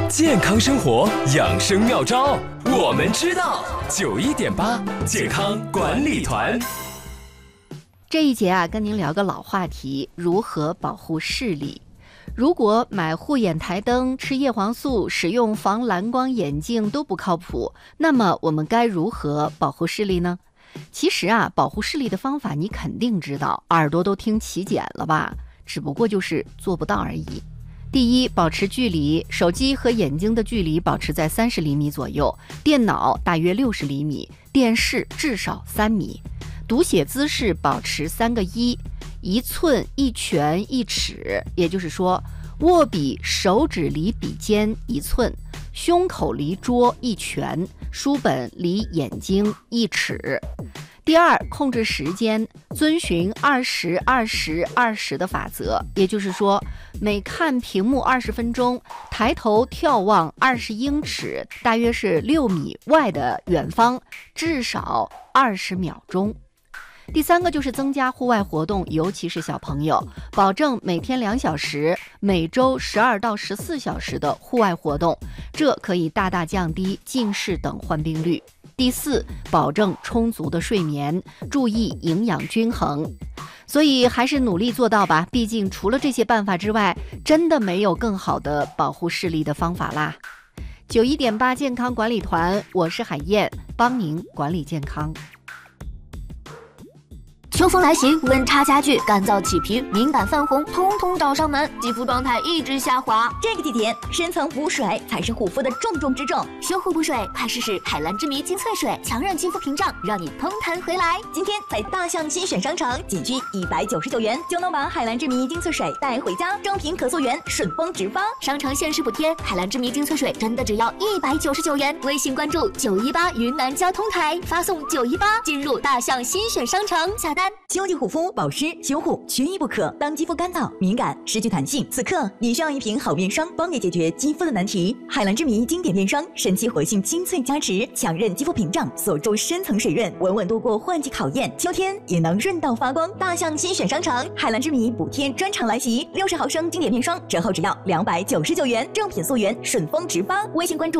健康生活养生妙招，我们知道。91.8健康管理团。 这一节啊，跟您聊个老话题，如何保护视力。如果买护眼台灯、吃叶黄素、使用防蓝光眼镜都不靠谱，那么我们该如何保护视力呢？其实啊，保护视力的方法你肯定知道，耳朵都听起茧了吧？只不过就是做不到而已。第一，保持距离，手机和眼睛的距离保持在30厘米左右，电脑大约60厘米，电视至少3米。读写姿势保持3个1，1寸1拳1尺，也就是说，握笔手指离笔尖1寸，胸口离桌1拳，书本离眼睛1尺。第二，控制时间，遵循20-20-20的法则，也就是说，每看屏幕20分钟，抬头眺望20英尺，大约是6米外的远方，至少20秒钟。第三个就是增加户外活动，尤其是小朋友，保证每天2小时，每周12到14小时的户外活动，这可以大大降低近视等患病率。第四，保证充足的睡眠，注意营养均衡。所以还是努力做到吧，毕竟除了这些办法之外，真的没有更好的保护视力的方法啦。91.8健康管理团，我是海燕，帮您管理健康。 秋风来袭，温差加剧，干燥起皮，敏感泛红，通通找上门，肌肤状态一直下滑。 这个季节，深层补水才是护肤的重中之重。 修护补水，快试试海蓝之谜精粹水，强韧肌肤屏障，让你通弹回来。 今天在大象新选商城，仅需199元就能把海蓝之谜精粹水带回家，正品可溯源，顺丰直发。 商城限时补贴，海蓝之谜精粹水真的只要199元。微信关注918云南交通台，发送918进入大象新选商城下单。 秋季护肤保湿修护缺一不可。当肌肤干燥、敏感、失去弹性，此刻你需要一瓶好面霜，帮你解决肌肤的难题。海蓝之谜经典面霜，神奇活性精粹加持，强韧肌肤屏障，锁住深层水润，稳稳度过换季考验。秋天也能润到发光。大象新选商城，海蓝之谜补贴专场来袭，60毫升经典面霜折后只要299元，正品溯源，顺丰直发。微信关注